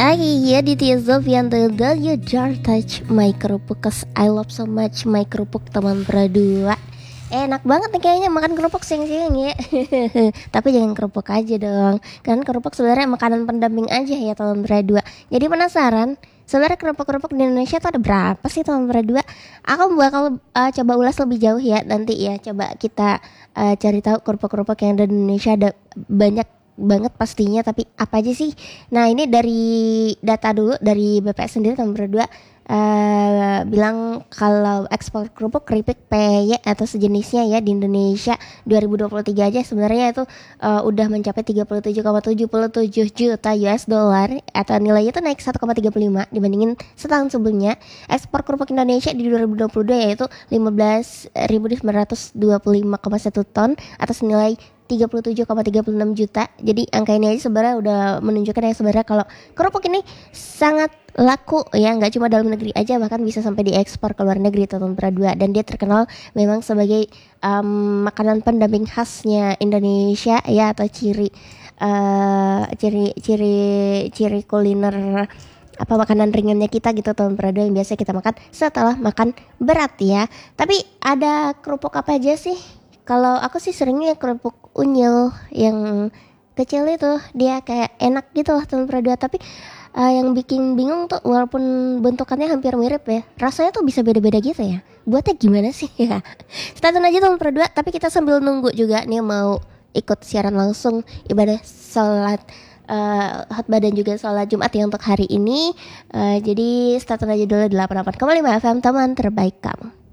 Iya di Zofian the you jar touch my kerupuk cause I love so much my kerupuk teman berdua. Enak banget nih kayaknya makan kerupuk siang-siang ya. Tapi jangan kerupuk aja dong. Kan kerupuk sebenarnya makanan pendamping aja ya teman berdua. Jadi penasaran sebenarnya kerupuk-kerupuk di Indonesia tuh ada berapa sih teman berdua? Aku bakal coba ulas lebih jauh ya nanti ya. Coba kita cari tahu kerupuk-kerupuk yang ada di Indonesia ada banyak banget pastinya, tapi apa aja sih? Nah ini dari data dulu dari BPS sendiri tahun berdua bilang kalau ekspor kerupuk keripik peye atau sejenisnya ya di Indonesia 2023 aja sebenarnya itu udah mencapai 37,77 juta US dollar atau nilainya itu naik 1,35 dibandingin setahun sebelumnya. Ekspor kerupuk Indonesia di 2022 yaitu 15.925,1 ton atas nilai 37,36 juta. Jadi angka ini aja sebenarnya udah menunjukkan ya sebenarnya kalau kerupuk ini sangat laku ya, nggak cuma dalam negeri aja bahkan bisa sampai diekspor ke luar negeri tahun berdua. Dan dia terkenal memang sebagai makanan pendamping khasnya Indonesia ya, atau ciri kuliner apa makanan ringannya kita gitu tahun berdua yang biasa kita makan setelah makan berat ya. Tapi ada kerupuk apa aja sih? Kalau aku sih seringnya kerupuk unyil yang kecil itu, dia kayak enak gitu lah teman berdua. Tapi yang bikin bingung tuh walaupun bentukannya hampir mirip ya, rasanya tuh bisa beda-beda gitu ya. Buatnya gimana sih ya? Stay tune aja teman berdua. Tapi kita sambil nunggu juga nih mau ikut siaran langsung ibadah salat khotbah dan juga sholat Jumat ya untuk hari ini. Jadi stay tune aja dulu di 88,5 FM teman terbaik kamu.